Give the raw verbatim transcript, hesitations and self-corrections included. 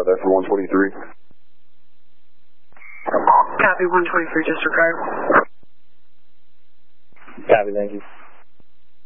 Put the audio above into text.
got that for one twenty-three. Copy, one twenty-three, disregard. Copy, thank you.